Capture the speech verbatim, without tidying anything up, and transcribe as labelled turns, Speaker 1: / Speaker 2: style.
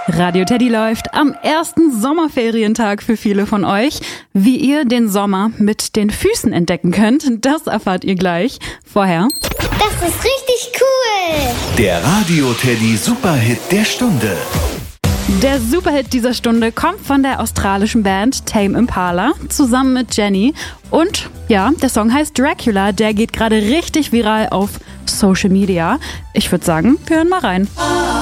Speaker 1: Radio Teddy läuft am ersten Sommerferientag für viele von euch. Wie ihr den Sommer mit den Füßen entdecken könnt, das erfahrt ihr gleich. Vorher:
Speaker 2: Das ist richtig cool!
Speaker 3: Der Radio Teddy Superhit der Stunde.
Speaker 1: Der Superhit dieser Stunde kommt von der australischen Band Tame Impala zusammen mit Jenny. Und ja, der Song heißt Dracula. Der geht gerade richtig viral auf Social Media. Ich würde sagen, wir hören mal rein.